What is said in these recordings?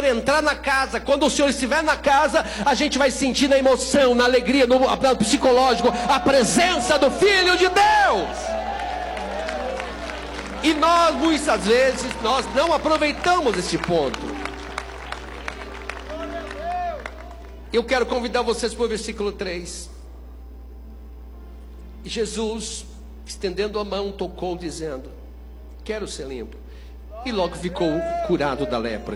Senhor entrar na casa, quando o Senhor estiver na casa, a gente vai sentir na emoção, na alegria, no psicológico, a presença do Filho de Deus. E nós, muitas vezes, nós não aproveitamos esse ponto. Eu quero convidar vocês para o versículo 3. Jesus, estendendo a mão, tocou, dizendo: quero ser limpo. E logo ficou curado da lepra.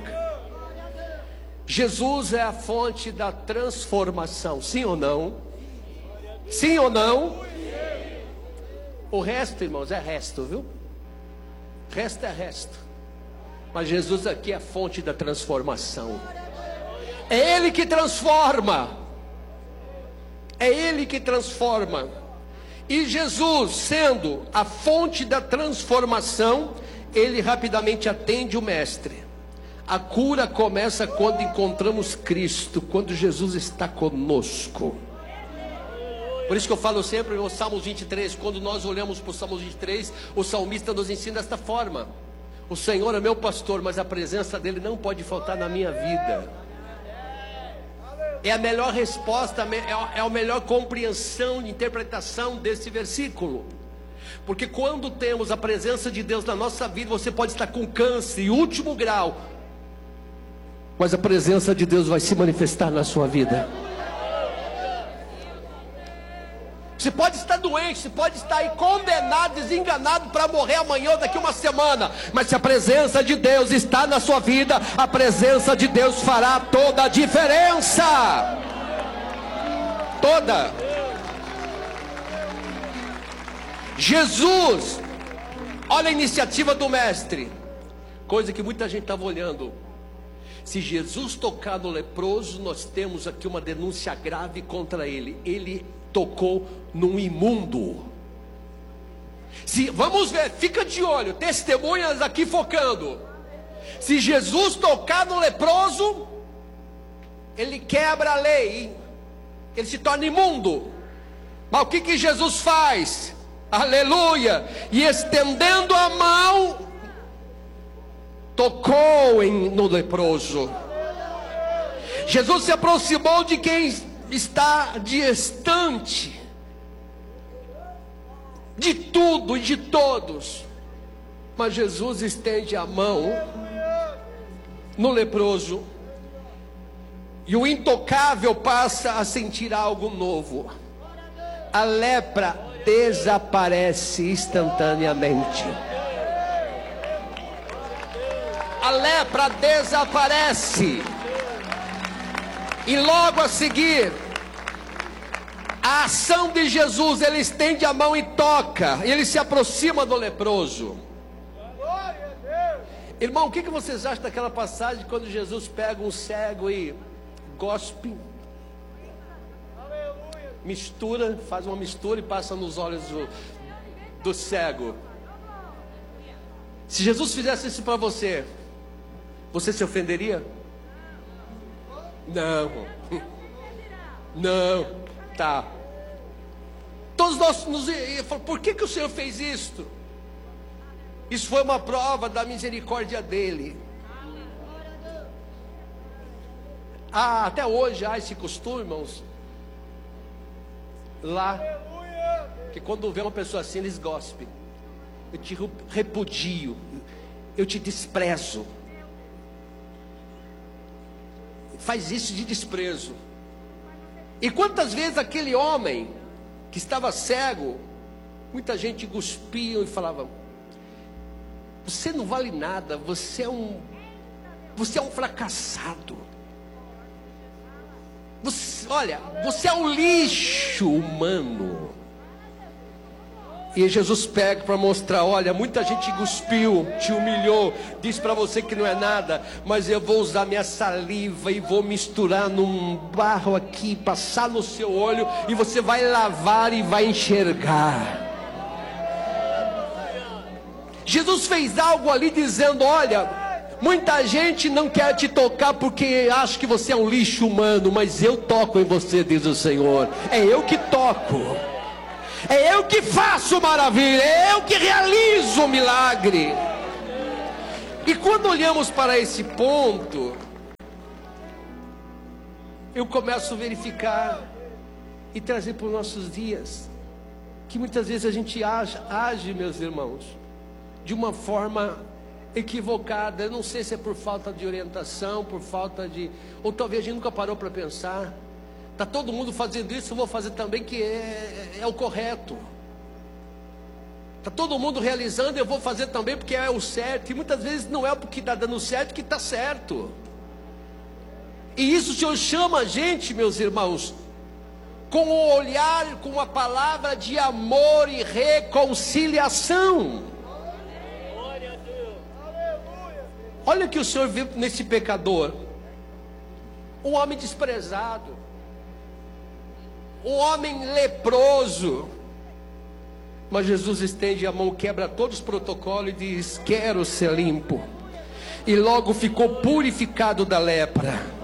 Jesus é a fonte da transformação, sim ou não? Sim ou não? O resto, irmãos, é resto, viu? Resto é resto. Mas Jesus aqui é a fonte da transformação. É Ele que transforma. É Ele que transforma. E Jesus, sendo a fonte da transformação, Ele rapidamente atende o mestre. A cura começa quando encontramos Cristo, quando Jesus está conosco. Por isso que eu falo sempre no Salmos 23, quando nós olhamos para o Salmos 23, o salmista nos ensina desta forma: o Senhor é meu pastor, mas a presença dEle não pode faltar na minha vida. É a melhor resposta, é a melhor compreensão e interpretação desse versículo. Porque quando temos a presença de Deus na nossa vida, você pode estar com câncer em último grau, mas a presença de Deus vai se manifestar na sua vida. Você pode estar doente, você pode estar aí condenado, desenganado para morrer amanhã ou daqui uma semana, mas se a presença de Deus está na sua vida, a presença de Deus fará toda a diferença. Toda. Jesus, olha a iniciativa do mestre, coisa que muita gente estava olhando. Se Jesus tocar no leproso, nós temos aqui uma denúncia grave contra ele. Ele tocou num imundo. Vamos ver, fica de olho, testemunhas aqui focando. Se Jesus tocar no leproso, ele quebra a lei, ele se torna imundo. Mas o que Jesus faz? Aleluia! E estendendo a mão, tocou no leproso. Jesus se aproximou de quem está distante de tudo e de todos, mas Jesus estende a mão no leproso, e o intocável passa a sentir algo novo. A lepra desaparece instantaneamente. A lepra desaparece. E logo a seguir, a ação de Jesus, ele estende a mão e toca, e ele se aproxima do leproso. Irmão, o que vocês acham daquela passagem quando Jesus pega um cego e gospe, mistura, faz uma mistura e passa nos olhos do cego? Se Jesus fizesse isso para você, você se ofenderia? Não, tá. Todos nós por que o Senhor fez isto? Isso foi uma prova da misericórdia dele. Até hoje há esse costume, irmãos, lá, que quando vê uma pessoa assim, eles gospem. Eu te repudio, eu te desprezo. Faz isso de desprezo. E quantas vezes aquele homem que estava cego, muita gente cuspia e falava: você não vale nada, você é um fracassado. Você é um lixo humano. E Jesus pega para mostrar: olha, muita gente cuspiu, te humilhou, disse para você que não é nada, mas eu vou usar minha saliva e vou misturar num barro aqui, passar no seu olho, e você vai lavar e vai enxergar. Jesus fez algo ali dizendo: olha, muita gente não quer te tocar porque acha que você é um lixo humano, mas eu toco em você, diz o Senhor. É eu que toco. É eu que faço maravilha, é eu que realizo o milagre. E quando olhamos para esse ponto, eu começo a verificar e trazer para os nossos dias, que muitas vezes a gente age, meus irmãos, de uma forma equivocada. Eu não sei se é por falta de orientação, por falta de... ou talvez a gente nunca parou para pensar. Está todo mundo fazendo isso, eu vou fazer também, que é o correto. Está todo mundo realizando, eu vou fazer também porque é o certo. E muitas vezes não é porque está dando certo que está certo. E isso o Senhor chama a gente, meus irmãos, com o olhar, com a palavra de amor e reconciliação. Olha o que o Senhor viu nesse pecador: um homem desprezado, um homem leproso. Mas Jesus estende a mão, quebra todos os protocolos e diz: quero ser limpo. E logo ficou purificado da lepra.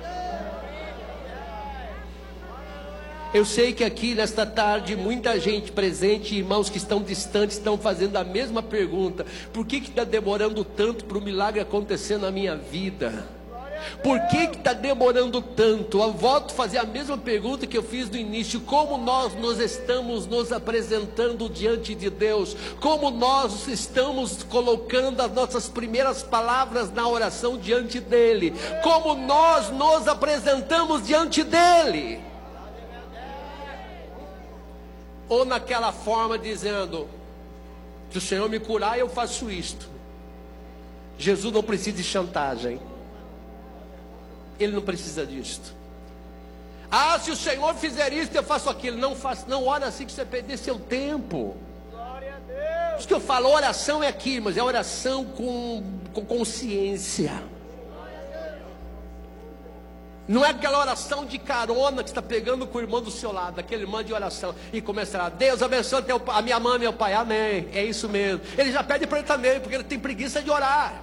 Eu sei que aqui nesta tarde muita gente presente, irmãos que estão distantes, estão fazendo a mesma pergunta: por que está demorando tanto para o milagre acontecer na minha vida? Por que está demorando tanto? Eu volto a fazer a mesma pergunta que eu fiz no início: como nós estamos nos apresentando diante de Deus? Como nós estamos colocando as nossas primeiras palavras na oração diante dEle? Como nós nos apresentamos diante dEle? Ou naquela forma dizendo: se o Senhor me curar, eu faço isto. Jesus não precisa de chantagem. Ele não precisa disto. Ah, se o Senhor fizer isso, eu faço aquilo. Não faça, não ora assim que você perder seu tempo. Glória a Deus. Por isso que eu falo, oração é aqui, mas é oração com consciência. Não é aquela oração de carona que está pegando com o irmão do seu lado, aquele irmão de oração, e começa a: Deus abençoe a minha mãe e meu pai, amém. É isso mesmo. Ele já pede para ele também, porque ele tem preguiça de orar.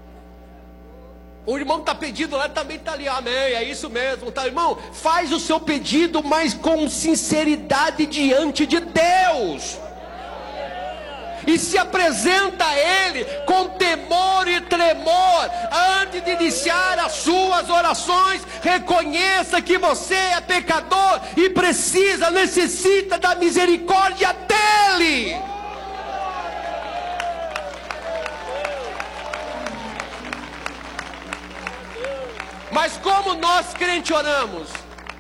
O irmão está pedindo lá, também está ali, amém, é isso mesmo, tá, irmão? Faz o seu pedido, mas com sinceridade diante de Deus. E se apresenta a Ele com temor e tremor. Antes de iniciar as suas orações, reconheça que você é pecador e necessita da misericórdia dEle. Mas como nós crentes oramos?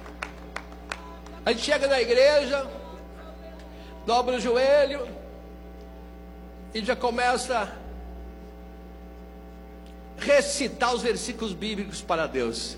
A gente chega na igreja, dobra o joelho e já começa a recitar os versículos bíblicos para Deus.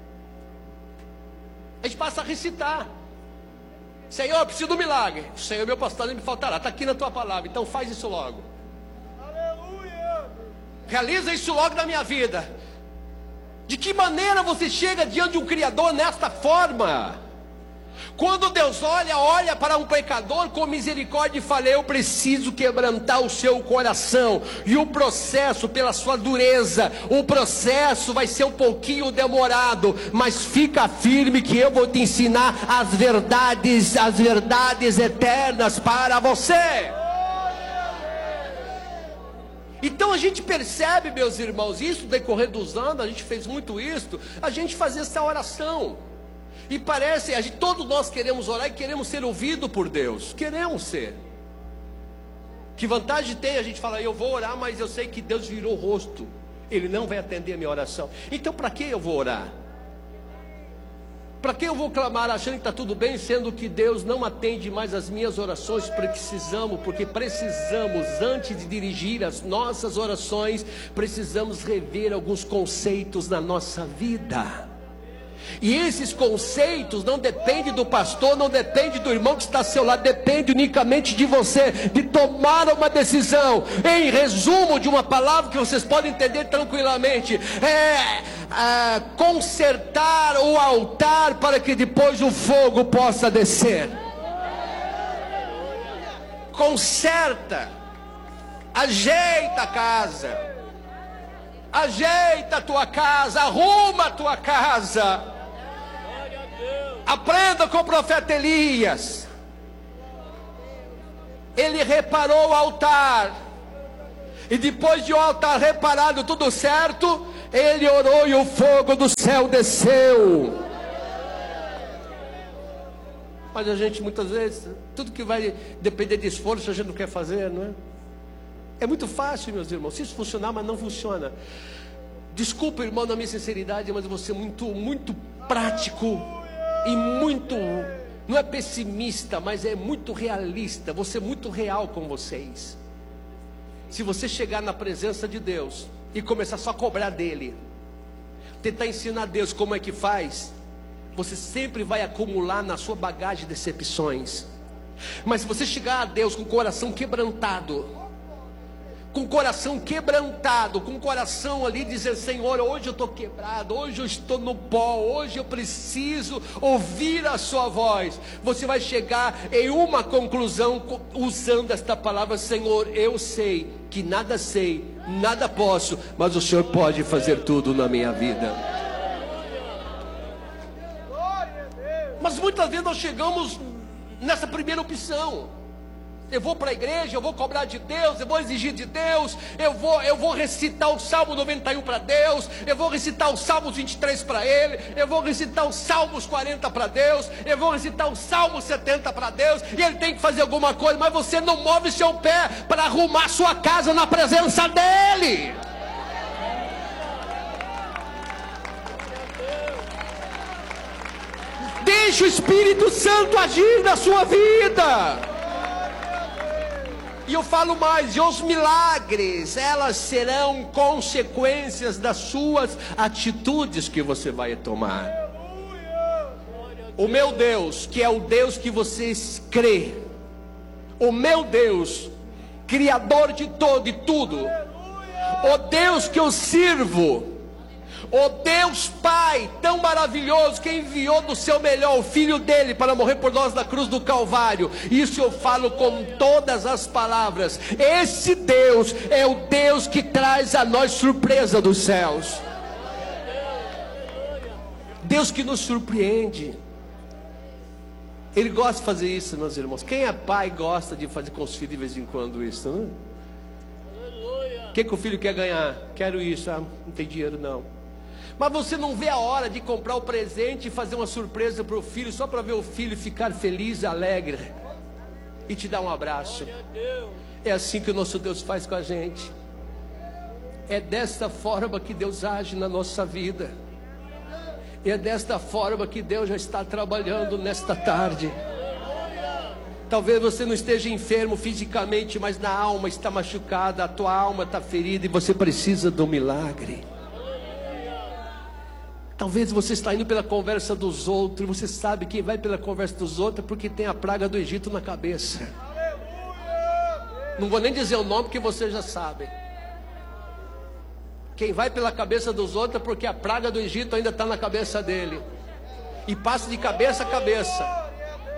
A gente passa a recitar: Senhor, eu preciso do milagre. Senhor, meu pastor, não me faltará. Está aqui na tua palavra, então faz isso logo. Aleluia. Realiza isso logo na minha vida. De que maneira você chega diante de um Criador nesta forma? Quando Deus olha para um pecador com misericórdia e fala: eu preciso quebrantar o seu coração. E o processo, pela sua dureza, o processo vai ser um pouquinho demorado, mas fica firme que eu vou te ensinar as verdades eternas para você. Então a gente percebe, meus irmãos, isso no decorrer dos anos, a gente fez muito isso, a gente fazia essa oração. E parece, todos nós queremos orar e queremos ser ouvidos por Deus. Queremos ser. Que vantagem tem a gente falar: eu vou orar, mas eu sei que Deus virou o rosto, Ele não vai atender a minha oração. Então para que eu vou orar? Para que eu vou clamar achando que está tudo bem, sendo que Deus não atende mais as minhas orações? Porque precisamos, antes de dirigir as nossas orações, precisamos rever alguns conceitos na nossa vida. E esses conceitos não dependem do pastor, não dependem do irmão que está ao seu lado, depende unicamente de você, de tomar uma decisão. Em resumo de uma palavra que vocês podem entender tranquilamente, consertar o altar para que depois o fogo possa descer. Conserta, ajeita a casa, ajeita a tua casa, arruma a tua casa. Aprenda com o profeta Elias. Ele reparou o altar, e depois de o altar reparado, tudo certo, ele orou e o fogo do céu desceu. Mas a gente muitas vezes, tudo que vai depender de esforço, a gente não quer fazer, não é? É muito fácil, meus irmãos, se isso funcionar, mas não funciona. Desculpa, irmão, na minha sinceridade, mas você é muito prático e muito, não é pessimista, mas é muito realista. Você é muito real com vocês. Se você chegar na presença de Deus e começar só a cobrar dele, tentar ensinar a Deus como é que faz, você sempre vai acumular na sua bagagem decepções. Mas se você chegar a Deus com o coração quebrantado, com o coração ali dizer: Senhor, hoje eu estou quebrado, hoje eu estou no pó, hoje eu preciso ouvir a sua voz. Você vai chegar em uma conclusão usando esta palavra: Senhor, eu sei que nada sei, nada posso, mas o Senhor pode fazer tudo na minha vida. Mas muitas vezes nós chegamos nessa primeira opção: eu vou para a igreja, eu vou cobrar de Deus, eu vou exigir de Deus, eu vou recitar o Salmo 91 para Deus, eu vou recitar o Salmos 23 para Ele, eu vou recitar os Salmos 40 para Deus, eu vou recitar o Salmo 70 para Deus, e Ele tem que fazer alguma coisa, mas você não move seu pé para arrumar sua casa na presença dEle. Deixe o Espírito Santo agir na sua vida. E eu falo mais, e os milagres, elas serão consequências das suas atitudes que você vai tomar. O meu Deus, que é o Deus que vocês crê, o meu Deus, Criador de todo e tudo, o Deus que eu sirvo, o Deus Pai tão maravilhoso, que enviou do seu melhor o Filho dele para morrer por nós na cruz do Calvário. Isso eu falo com todas as palavras. Esse Deus é o Deus que traz a nós surpresa dos céus. Deus que nos surpreende. Ele gosta de fazer isso, meus irmãos. Quem é pai gosta de fazer com os filhos de vez em quando isso, não é? O que o filho quer ganhar? Quero isso. Ah, não tem dinheiro não. Mas você não vê a hora de comprar o presente e fazer uma surpresa para o filho, só para ver o filho ficar feliz, alegre e te dar um abraço. É assim que o nosso Deus faz com a gente. É desta forma que Deus age na nossa vida. É desta forma que Deus já está trabalhando nesta tarde. Talvez você não esteja enfermo fisicamente, mas na alma está machucada, a tua alma está ferida e você precisa do milagre. Talvez você está indo pela conversa dos outros, você sabe quem vai pela conversa dos outros porque tem a praga do Egito na cabeça. Não vou nem dizer o nome porque você já sabe. Quem vai pela cabeça dos outros é porque a praga do Egito ainda está na cabeça dele. E passa de cabeça a cabeça.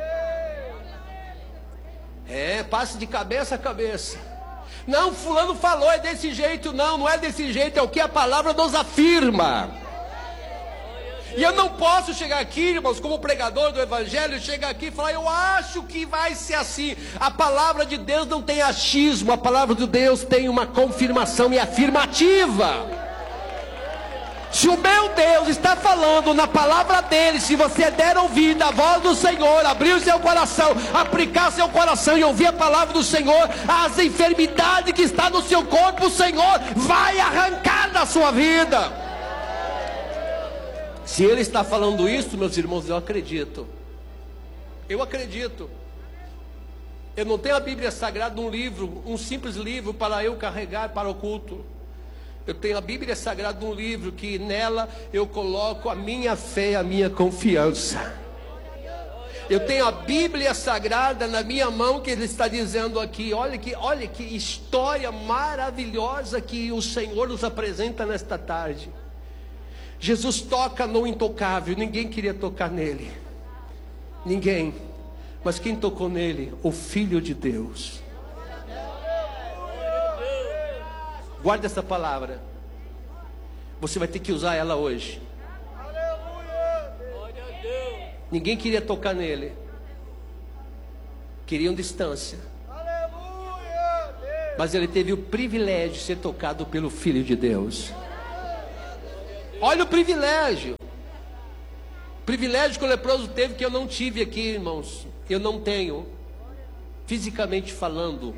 Passa de cabeça a cabeça. Não, fulano falou, é desse jeito. Não é desse jeito, é o que a palavra nos afirma. E eu não posso chegar aqui, irmãos, como pregador do Evangelho, chegar aqui e falar: eu acho que vai ser assim. A palavra de Deus não tem achismo, a palavra de Deus tem uma confirmação e afirmativa. Se o meu Deus está falando na palavra dele, se você der ouvido à voz do Senhor, abrir o seu coração, aplicar seu coração e ouvir a palavra do Senhor, as enfermidades que estão no seu corpo, o Senhor vai arrancar da sua vida. Se Ele está falando isso, meus irmãos, eu acredito. Eu acredito. Eu não tenho a Bíblia Sagrada, um livro, um simples livro para eu carregar para o culto. Eu tenho a Bíblia Sagrada, um livro que nela eu coloco a minha fé, a minha confiança. Eu tenho a Bíblia Sagrada na minha mão, que Ele está dizendo aqui. Olha que história maravilhosa que o Senhor nos apresenta nesta tarde. Jesus toca no intocável, ninguém queria tocar nele, ninguém, mas quem tocou nele? O Filho de Deus. Guarda essa palavra, você vai ter que usar ela hoje. Ninguém queria tocar nele, queriam distância, mas ele teve o privilégio de ser tocado pelo Filho de Deus. Olha o privilégio. Privilégio que o leproso teve que eu não tive aqui, irmãos. Eu não tenho, fisicamente falando.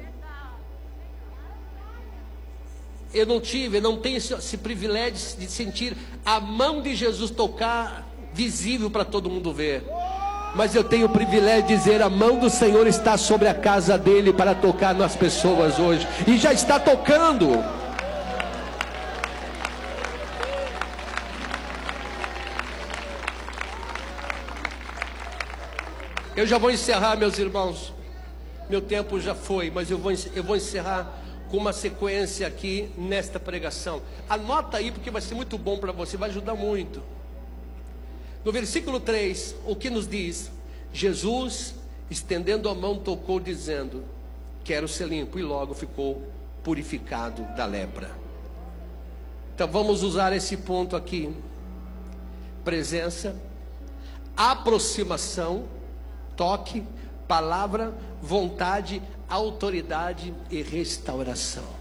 Eu não tenho esse privilégio de sentir a mão de Jesus tocar visível para todo mundo ver. Mas eu tenho o privilégio de dizer: a mão do Senhor está sobre a casa dele para tocar nas pessoas hoje. E já está tocando. Eu já vou encerrar, meus irmãos. Meu tempo já foi, mas eu vou encerrar com uma sequência aqui nesta pregação. Anota aí, porque vai ser muito bom para você, vai ajudar muito. No versículo 3, o que nos diz? Jesus, estendendo a mão, tocou, dizendo: quero ser limpo, e logo ficou purificado da lepra. Então vamos usar esse ponto aqui: presença, aproximação, toque, palavra, vontade, autoridade e restauração.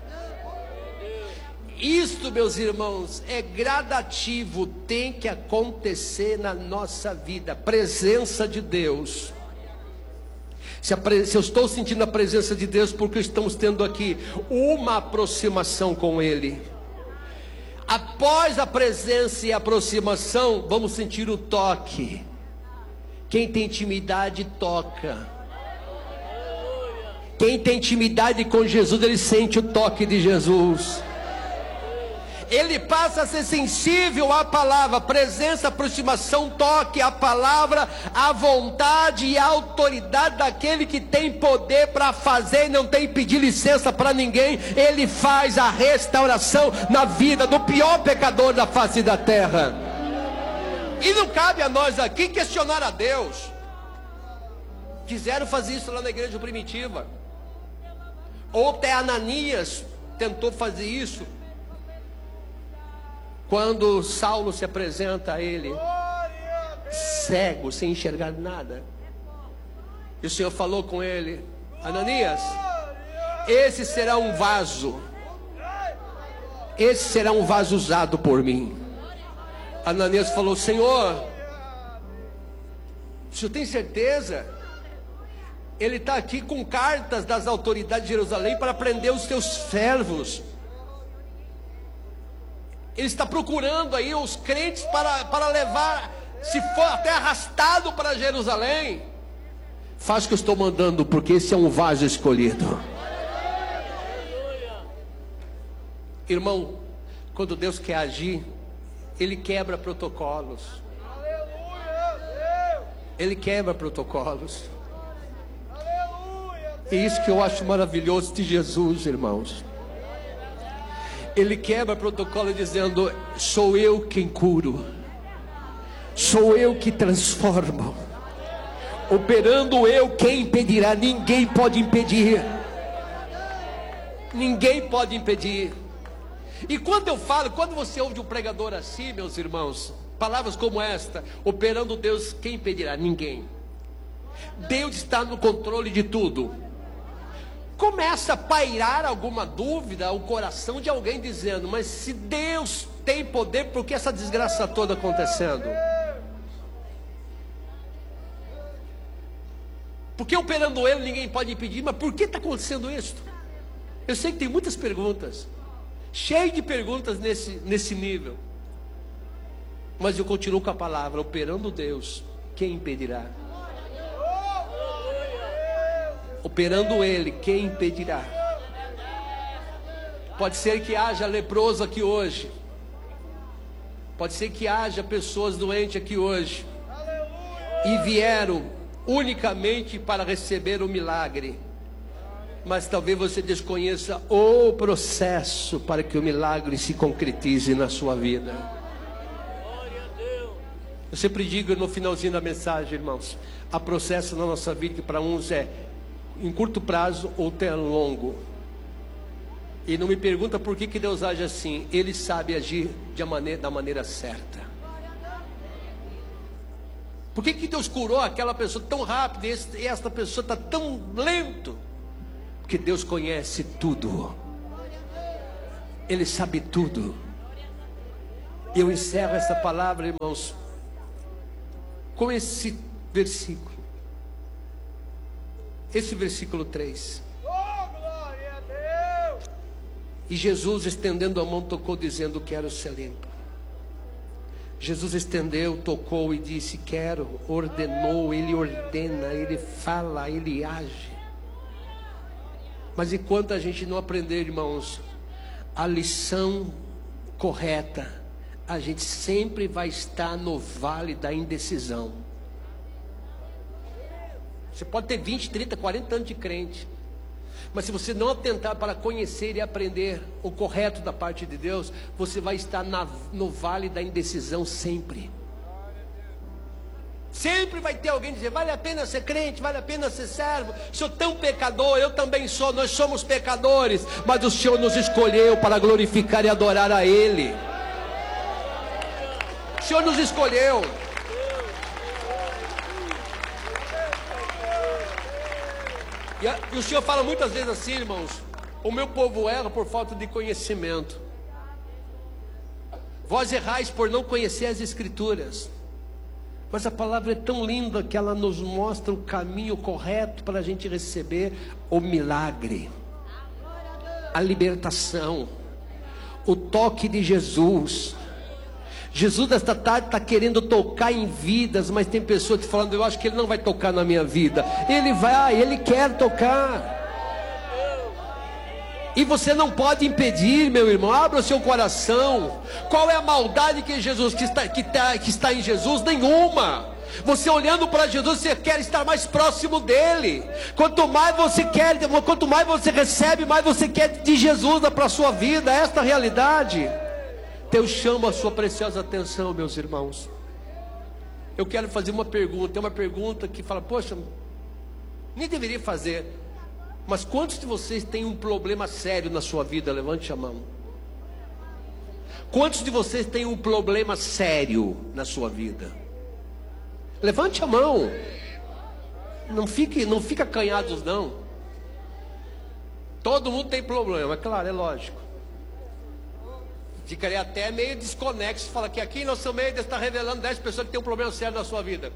Isto, meus irmãos, é gradativo, tem que acontecer na nossa vida. Presença de Deus. Se eu estou sentindo a presença de Deus, porque estamos tendo aqui uma aproximação com Ele. Após a presença e a aproximação, vamos sentir o toque. Quem tem intimidade, toca. Quem tem intimidade com Jesus, ele sente o toque de Jesus. Ele passa a ser sensível à palavra, presença, aproximação, toque, a palavra, a vontade e a autoridade daquele que tem poder para fazer e não tem que pedir licença para ninguém. Ele faz a restauração na vida do pior pecador da face da terra. E não cabe a nós aqui questionar a Deus. Quiseram fazer isso lá na igreja primitiva. Ou até Ananias tentou fazer isso. Quando Saulo se apresenta a ele, cego, sem enxergar nada, e o Senhor falou com ele: Ananias, esse será um vaso, esse será um vaso usado por mim. Ananias falou: Senhor, o senhor tem certeza? Ele está aqui com cartas das autoridades de Jerusalém para prender os teus servos. Ele está procurando aí os crentes para levar, se for até arrastado para Jerusalém. Faz o que eu estou mandando, porque esse é um vaso escolhido. Irmão, quando Deus quer agir, Ele quebra protocolos. Ele quebra protocolos. É isso que eu acho maravilhoso de Jesus, irmãos. Ele quebra protocolo dizendo: sou eu quem curo, sou eu que transformo, operando eu, quem impedirá? Ninguém pode impedir. Ninguém pode impedir. E quando você ouve um pregador assim, meus irmãos, palavras como esta: operando Deus, quem impedirá? Ninguém. Deus está no controle de tudo. Começa a pairar alguma dúvida ao coração de alguém, dizendo: mas se Deus tem poder, por que essa desgraça toda acontecendo? Porque operando Ele ninguém pode impedir. Mas por que está acontecendo isso? Eu sei que tem muitas perguntas, cheio de perguntas nesse nível, mas eu continuo com a palavra: operando Deus, quem impedirá? Operando Ele, quem impedirá? Pode ser que haja leproso aqui hoje, pode ser que haja pessoas doentes aqui hoje, e vieram unicamente para receber o milagre, mas talvez você desconheça o processo para que o milagre se concretize na sua vida. Eu sempre digo no finalzinho da mensagem, irmãos, há processo na nossa vida que para uns é em curto prazo ou até longo. E não me pergunta por que Deus age assim. Ele sabe agir da maneira certa. Por que Deus curou aquela pessoa tão rápido e esta pessoa está tão lento? Porque Deus conhece tudo. Ele sabe tudo. Eu encerro essa palavra, irmãos, com esse versículo. Esse versículo 3. E Jesus, estendendo a mão, tocou, dizendo: quero ser limpo. Jesus estendeu, tocou e disse: quero. Ordenou, Ele ordena, Ele fala, Ele age. Mas enquanto a gente não aprender, irmãos, a lição correta, a gente sempre vai estar no vale da indecisão. Você pode ter 20, 30, 40 anos de crente, mas se você não atentar para conhecer e aprender o correto da parte de Deus, você vai estar no vale da indecisão sempre. Sempre vai ter alguém dizer: vale a pena ser crente, vale a pena ser servo, sou tão pecador, eu também sou, nós somos pecadores, mas o Senhor nos escolheu para glorificar e adorar a Ele. O Senhor nos escolheu. E o Senhor fala muitas vezes assim, irmãos: o meu povo erra por falta de conhecimento. Vós errais por não conhecer as Escrituras. Mas a palavra é tão linda que ela nos mostra o caminho correto para a gente receber o milagre, a libertação, o toque de Jesus. Jesus esta tarde está querendo tocar em vidas, mas tem pessoas falando: eu acho que Ele não vai tocar na minha vida. Ele vai, Ele quer tocar. E você não pode impedir, meu irmão. Abra o seu coração. Qual é a maldade que está em Jesus? Nenhuma. Você olhando para Jesus, você quer estar mais próximo dele. Quanto mais você quer, quanto mais você recebe, mais você quer de Jesus para a sua vida. Esta é a realidade. Deus chama a sua preciosa atenção, meus irmãos. Eu quero fazer uma pergunta. É uma pergunta que fala: poxa, nem deveria fazer. Mas quantos de vocês têm um problema sério na sua vida? Levante a mão. Quantos de vocês têm um problema sério na sua vida? Levante a mão. Não fica acanhados não. Todo mundo tem problema, é claro, é lógico. Ficaria até meio desconexo. Fala que aqui no nosso meio está revelando 10 pessoas que têm um problema sério na sua vida.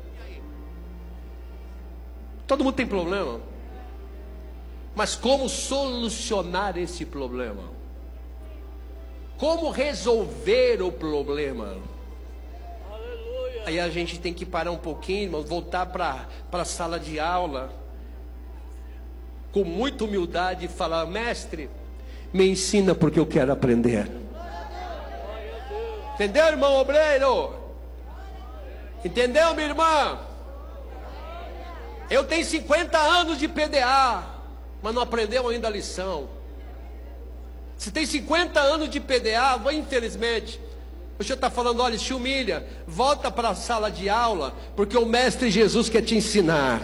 Todo mundo tem problema. Mas como solucionar esse problema? Como resolver o problema? Aleluia. Aí a gente tem que parar um pouquinho, irmãos, voltar para a sala de aula, com muita humildade, e falar: mestre, me ensina porque eu quero aprender. Entendeu, irmão obreiro? Entendeu, minha irmã? Eu tenho 50 anos de PDA, mas não aprendeu ainda a lição. Se tem 50 anos de PDA, infelizmente, o Senhor está falando: olha, se humilha, volta para a sala de aula, porque o Mestre Jesus quer te ensinar.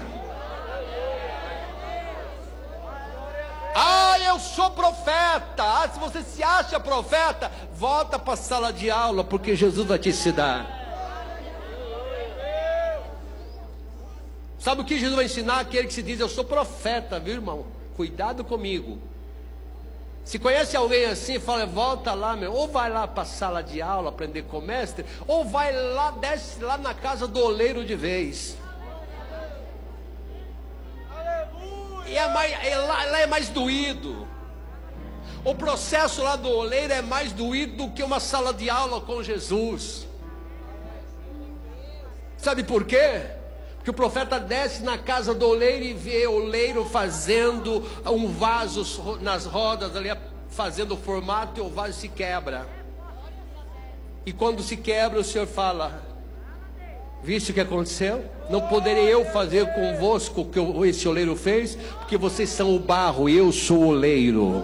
Ah, eu sou profeta. Ah, se você se acha profeta, volta para a sala de aula, porque Jesus vai te ensinar. Sabe o que Jesus vai ensinar? Aquele que se diz: eu sou profeta, viu, irmão? Cuidado comigo. Se conhece alguém assim, fala: volta lá, meu. Ou vai lá para a sala de aula aprender com o mestre, ou vai lá, desce lá na casa do oleiro de vez. E lá é mais doído. O processo lá do oleiro é mais doído do que uma sala de aula com Jesus. Sabe por quê? Porque o profeta desce na casa do oleiro e vê o oleiro fazendo um vaso nas rodas ali, fazendo o formato, e o vaso se quebra. E quando se quebra, o Senhor fala: viste o que aconteceu? Não poderei eu fazer convosco o que esse oleiro fez, porque vocês são o barro e eu sou o oleiro.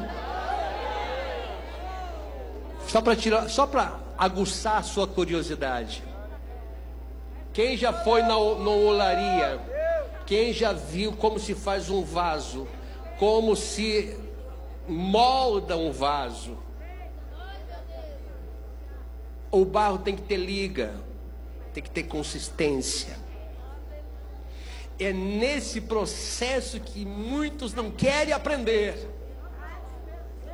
Só para aguçar a sua curiosidade. Quem já foi na olaria? Quem já viu como se faz um vaso? Como se molda um vaso? O barro tem que ter liga, tem que ter consistência. É nesse processo que muitos não querem aprender.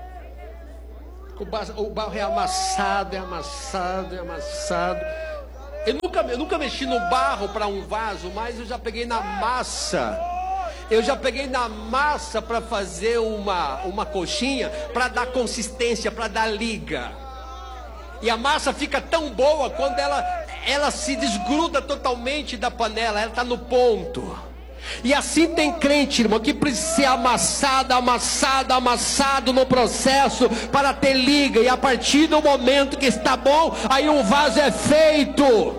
O barro é amassado, é amassado, é amassado. Eu nunca mexi no barro para um vaso, mas eu já peguei na massa. Eu já peguei na massa para fazer uma coxinha, para dar consistência, para dar liga. E a massa fica tão boa quando ela se desgruda totalmente da panela, ela está no ponto. E assim tem crente, irmão, que precisa ser amassado no processo para ter liga. E a partir do momento que está bom, aí o vaso é feito.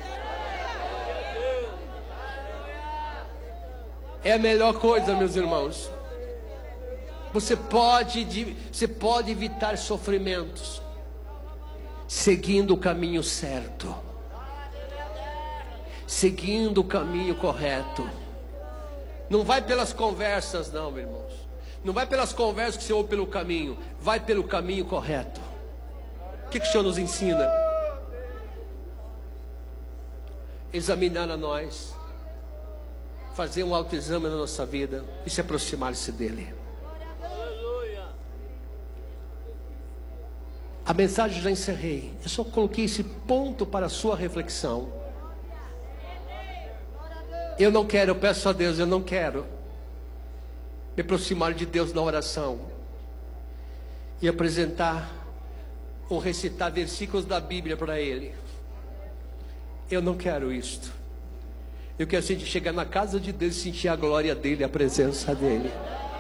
É a melhor coisa, meus irmãos. Você pode evitar sofrimentos seguindo o caminho certo, seguindo o caminho correto. Não vai pelas conversas, não, meus irmãos. Não vai pelas conversas que você ouve pelo caminho. Vai pelo caminho correto. O que o Senhor nos ensina? Examinar a nós, fazer um autoexame na nossa vida e se aproximar-se dele. A mensagem já encerrei. Eu só coloquei esse ponto para a sua reflexão. Eu peço a Deus, eu não quero me aproximar de Deus na oração e apresentar ou recitar versículos da Bíblia para Ele. Eu não quero isto. Eu quero chegar na casa de Deus e sentir a glória dEle, a presença dEle.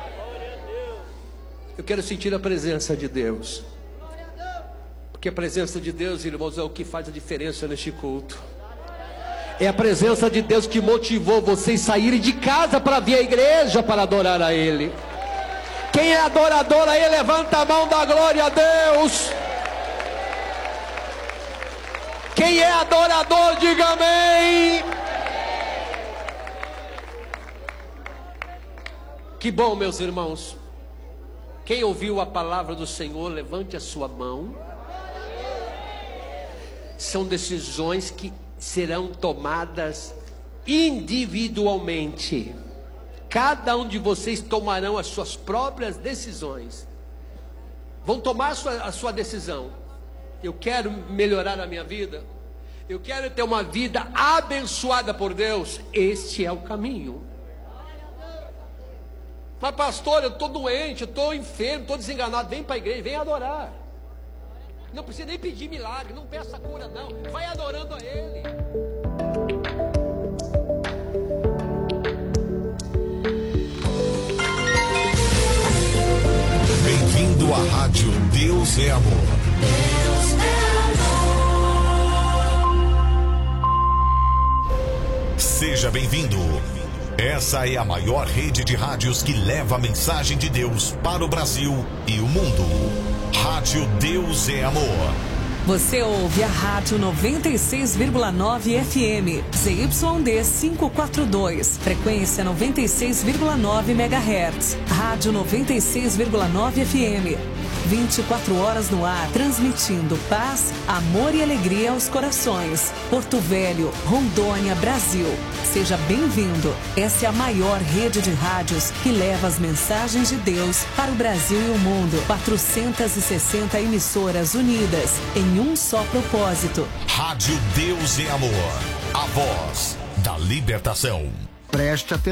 Eu quero sentir a presença de Deus. Porque a presença de Deus, irmãos, é o que faz a diferença neste culto. É a presença de Deus que motivou vocês saírem de casa para vir à igreja para adorar a Ele. Quem é adorador aí, levanta a mão, dá glória a Deus. Quem é adorador, diga amém. Que bom, meus irmãos. Quem ouviu a palavra do Senhor, levante a sua mão. São decisões que serão tomadas individualmente. Cada um de vocês tomarão as suas próprias decisões. Vão tomar a sua decisão. Eu quero melhorar a minha vida. Eu quero ter uma vida abençoada por Deus. Este é o caminho. Mas pastor, eu estou doente, eu estou enfermo, estou desenganado. Vem para a igreja, vem adorar. Não precisa nem pedir milagre, não peça cura não. Vai adorando a Ele. Bem-vindo à rádio Deus é Amor. Deus é amor. Seja bem-vindo. Essa é a maior rede de rádios que leva a mensagem de Deus para o Brasil e o mundo. Rádio Deus é Amor. Você ouve a Rádio 96,9 FM, ZYD 542, frequência 96,9 MHz. Rádio 96,9 FM, 24 horas no ar, transmitindo paz, amor e alegria aos corações. Porto Velho, Rondônia, Brasil. Seja bem-vindo. Essa é a maior rede de rádios que leva as mensagens de Deus para o Brasil e o mundo. 460 emissoras unidas em um só propósito. Rádio Deus é Amor. A voz da libertação. Preste atenção.